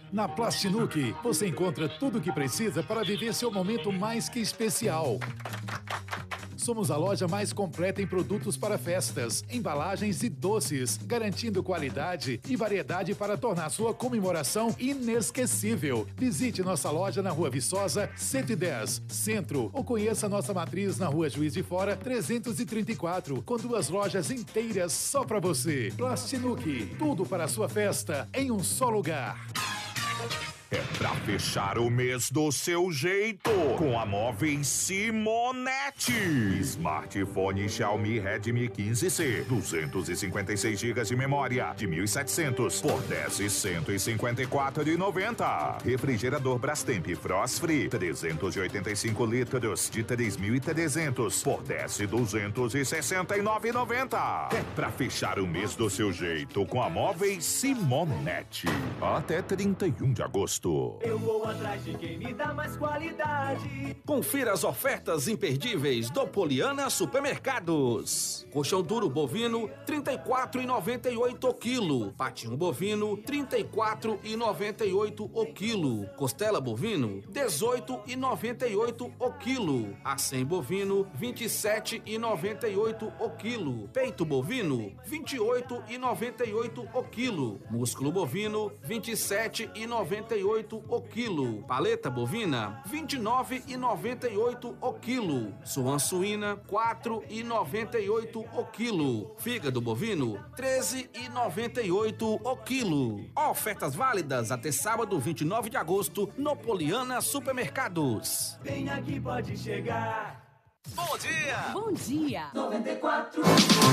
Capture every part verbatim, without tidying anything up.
Na Plastinuc, você encontra tudo o que precisa para viver seu momento mais que especial. Somos a loja mais completa em produtos para festas, embalagens e doces, garantindo qualidade e variedade para tornar sua comemoração inesquecível. Visite nossa loja na Rua Viçosa, cento e dez, Centro, ou conheça nossa matriz na Rua Juiz de Fora, trezentos e trinta e quatro, com duas lojas inteiras só para você. Plastinuc, tudo para a sua festa em um só lugar. É pra fechar o mês do seu jeito, com a Móveis Simonete. Smartphone Xiaomi Redmi quinze C, duzentos e cinquenta e seis gigas de memória, de mil e setecentos por dez mil cento e cinquenta e quatro reais e noventa centavos. Refrigerador Brastemp Frost Free, trezentos e oitenta e cinco litros, de três mil e trezentos por dez mil duzentos e sessenta e nove reais e noventa centavos. É pra fechar o mês do seu jeito, com a Móveis Simonete. Até trinta e um de agosto. Eu vou atrás de quem me dá mais qualidade. Confira as ofertas imperdíveis do Poliana Supermercados. Colchão duro bovino, trinta e quatro reais e noventa e oito centavos o quilo. Patinho bovino, trinta e quatro reais e noventa e oito centavos o quilo. Costela bovino, dezoito reais e noventa e oito centavos o quilo. Acém bovino, vinte e sete reais e noventa e oito centavos o quilo. Peito bovino, vinte e oito reais e noventa e oito centavos o quilo. Músculo bovino, vinte e sete reais e noventa e oito centavos o quilo. Paleta bovina, vinte e nove reais e noventa e oito centavos o quilo. Suã suína, quatro reais e noventa e oito centavos o quilo. Fígado bovino, treze reais e noventa e oito centavos o quilo. Ofertas válidas até sábado, vinte e nove de agosto, no Poliana Supermercados. Vem aqui, pode chegar. Bom dia! Bom dia! noventa e quatro.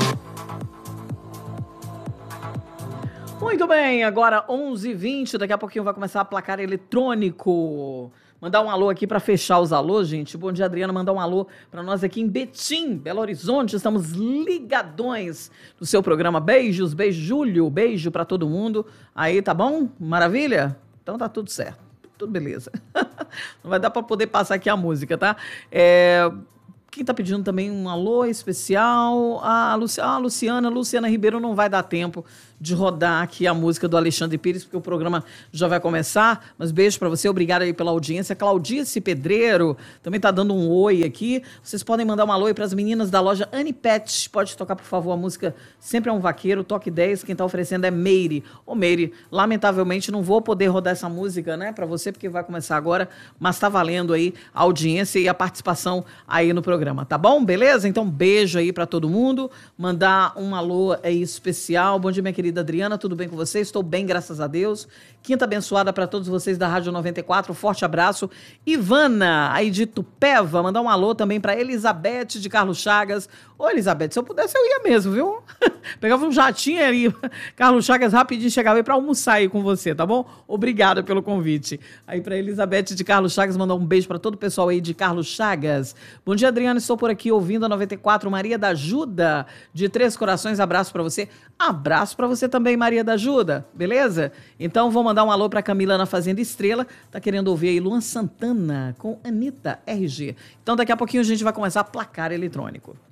Muito bem, agora onze e vinte, daqui a pouquinho vai começar a placar eletrônico. Mandar um alô aqui para fechar os alôs, gente. Bom dia, Adriana, mandar um alô para nós aqui em Betim, Belo Horizonte. Estamos ligadões no seu programa. Beijos, beijo, Júlio, beijo para todo mundo. Aí, tá bom? Maravilha? Então tá tudo certo, tudo beleza. Não vai dar para poder passar aqui a música, tá? É... Quem tá pedindo também um alô especial? A, Luci... ah, a Luciana, Luciana Ribeiro, não vai dar tempo de rodar aqui a música do Alexandre Pires, porque o programa já vai começar. Mas beijo para você, obrigado aí pela audiência. Claudice Pedreiro também tá dando um oi aqui. Vocês podem mandar um alô aí para as meninas da loja Anipet. Pode tocar, por favor, a música Sempre é um Vaqueiro, toque dez. Quem tá oferecendo é Meire. Ô Meire, lamentavelmente não vou poder rodar essa música, né, para você, porque vai começar agora, mas tá valendo aí a audiência e a participação aí no programa, tá bom? Beleza? Então beijo aí para todo mundo. Mandar um alô aí especial. Bom dia, minha querida Adriana, tudo bem com você? Estou bem, graças a Deus. Quinta abençoada para todos vocês da Rádio noventa e quatro, forte abraço. Ivana, aí de Tupéva, mandar um alô também para Elizabeth de Carlos Chagas. Ô, Elizabeth, se eu pudesse eu ia mesmo, viu? Pegava um jatinho aí, Carlos Chagas, rapidinho, chegava aí para almoçar aí com você, tá bom? Obrigada pelo convite. Aí para Elizabeth de Carlos Chagas, mandar um beijo para todo o pessoal aí de Carlos Chagas. Bom dia, Adriana, estou por aqui ouvindo a noventa e quatro, Maria da Ajuda, de Três Corações, abraço para você. Abraço para você também, Maria da Ajuda, beleza? Então vou mandar um alô para Camila na Fazenda Estrela, tá querendo ouvir aí Luan Santana com Anitta R G. Então daqui a pouquinho a gente vai começar a placar eletrônico.